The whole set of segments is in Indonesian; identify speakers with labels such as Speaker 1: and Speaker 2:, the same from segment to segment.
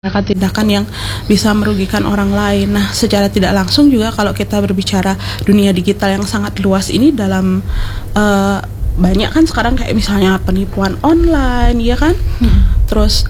Speaker 1: tindakan yang bisa merugikan orang lain. Nah, secara tidak langsung juga kalau kita berbicara dunia digital yang sangat luas ini dalam banyak kan sekarang kayak misalnya penipuan online, ya kan? Terus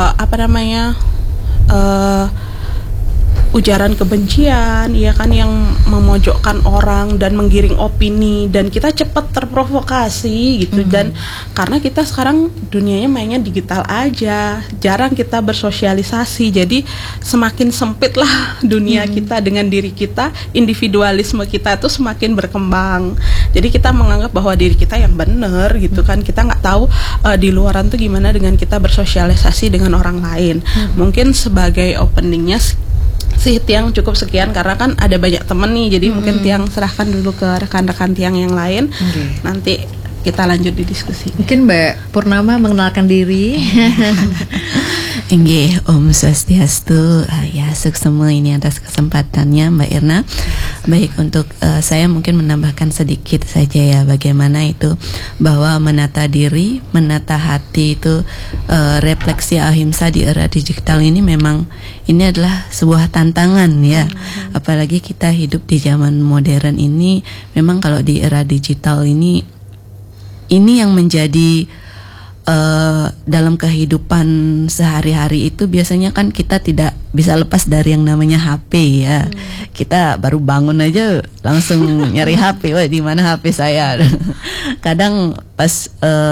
Speaker 1: ujaran kebencian, ya kan, yang memojokkan orang dan menggiring opini, dan kita cepat terprovokasi gitu. Dan karena kita sekarang dunianya mainnya digital aja, jarang kita bersosialisasi, jadi semakin sempit lah dunia kita dengan diri kita, individualisme kita tuh semakin berkembang. Jadi kita menganggap bahwa diri kita yang benar gitu kan, kita nggak tahu di luaran tuh gimana dengan kita bersosialisasi dengan orang lain. Mungkin sebagai openingnya sih Tiang cukup sekian, karena kan ada banyak temen nih, jadi mungkin Tiang serahkan dulu ke rekan-rekan Tiang yang lain. Nanti kita lanjut di diskusi.
Speaker 2: Mungkin Mbak Purnama mengenalkan diri.
Speaker 3: Nggih, Om Swastiastu, ya suksema ini atas kesempatannya Mbak Irna. Baik, untuk saya mungkin menambahkan sedikit saja ya, bagaimana itu bahwa menata diri, menata hati itu refleksi ahimsa di era digital ini memang ini adalah sebuah tantangan ya. Apalagi kita hidup di zaman modern ini, memang kalau di era digital ini yang menjadi dalam kehidupan sehari-hari itu biasanya kan kita tidak bisa lepas dari yang namanya HP ya. Kita baru bangun aja langsung nyari HP, wah di mana HP saya. Kadang pas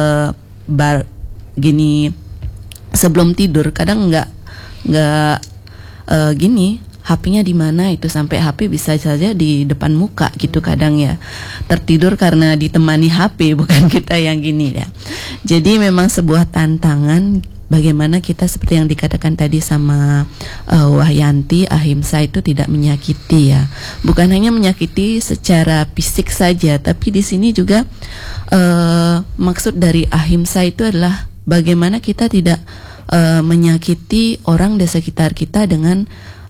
Speaker 3: gini sebelum tidur kadang nggak gini, HP-nya di mana itu, sampai HP bisa saja di depan muka gitu kadang ya. Tertidur karena ditemani HP, bukan kita yang gini ya. Jadi memang sebuah tantangan bagaimana kita seperti yang dikatakan tadi sama Wahyanti, ahimsa itu tidak menyakiti ya. Bukan hanya menyakiti secara fisik saja, tapi di sini juga maksud dari ahimsa itu adalah bagaimana kita tidak menyakiti orang di sekitar kita dengan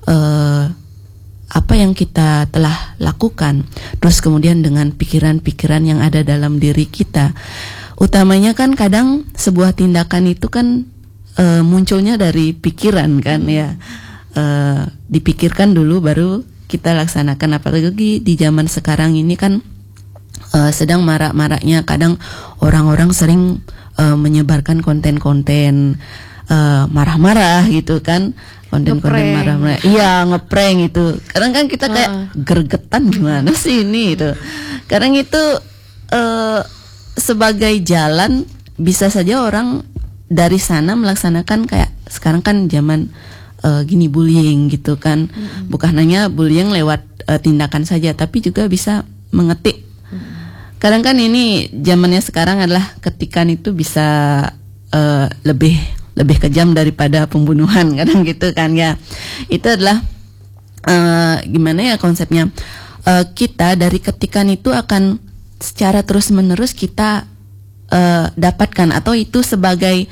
Speaker 3: apa yang kita telah lakukan, terus kemudian dengan pikiran-pikiran yang ada dalam diri kita. Utamanya kan kadang sebuah tindakan itu kan munculnya dari pikiran kan ya, dipikirkan dulu baru kita laksanakan. Apalagi di zaman sekarang ini kan sedang marak-maraknya kadang orang-orang sering menyebarkan konten-konten marah-marah gitu kan, konten-konten marah-marah, iya, ngeprank itu. Kadang kan kita kayak gergetan, gimana sih ini itu. Kadang itu sebagai jalan bisa saja orang dari sana melaksanakan kayak sekarang kan zaman gini bullying gitu kan. Bukan hanya bullying lewat tindakan saja, tapi juga bisa mengetik. Kadang kan ini zamannya sekarang adalah ketikan itu bisa lebih kejam daripada pembunuhan kadang gitu kan ya. Itu adalah gimana ya konsepnya, kita dari ketikan itu akan secara terus menerus kita dapatkan, atau itu sebagai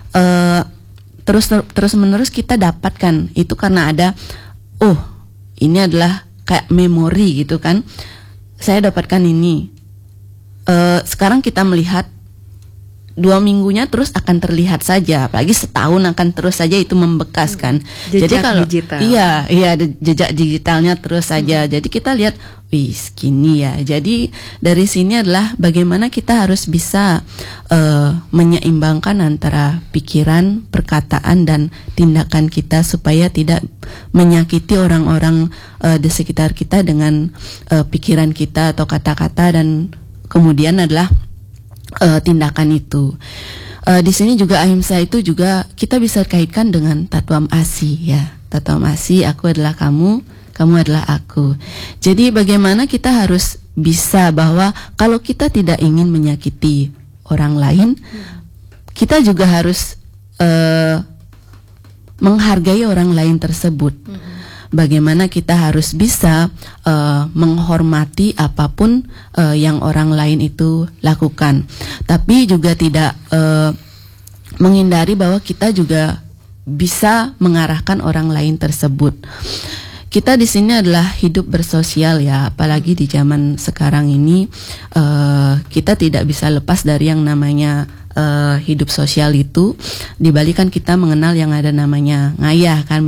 Speaker 3: terus menerus kita dapatkan itu karena ada ini adalah kayak memori gitu kan, saya dapatkan ini. Sekarang kita melihat 2 minggunya terus akan terlihat saja, apalagi setahun akan terus saja itu membekas kan.
Speaker 2: Jejak
Speaker 3: jadi kalau
Speaker 2: digital.
Speaker 3: Iya jejak digitalnya terus saja. Jadi kita lihat, gini ya. Jadi dari sini adalah bagaimana kita harus bisa menyeimbangkan antara pikiran, perkataan dan tindakan kita supaya tidak menyakiti orang-orang di sekitar kita dengan pikiran kita atau kata-kata, dan kemudian adalah tindakan itu. Di sini juga ahimsa itu juga kita bisa kaitkan dengan tatwam asi ya. Tatwam asi, aku adalah kamu, kamu adalah aku. Jadi bagaimana kita harus bisa bahwa kalau kita tidak ingin menyakiti orang lain, kita juga harus menghargai orang lain tersebut. Bagaimana kita harus bisa menghormati apapun yang orang lain itu lakukan, tapi juga tidak menghindari bahwa kita juga bisa mengarahkan orang lain tersebut. Kita di sini adalah hidup bersosial ya, apalagi di zaman sekarang ini kita tidak bisa lepas dari yang namanya hidup sosial itu di Bali kan kita mengenal yang ada namanya ngayah kan,